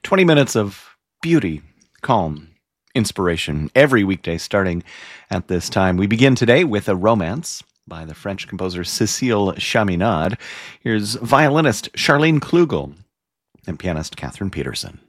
20 minutes of beauty, calm, inspiration every weekday starting at this time. We begin today with a romance by the French composer Cécile Chaminade. Here's violinist Charlene Klugel and pianist Catherine Peterson.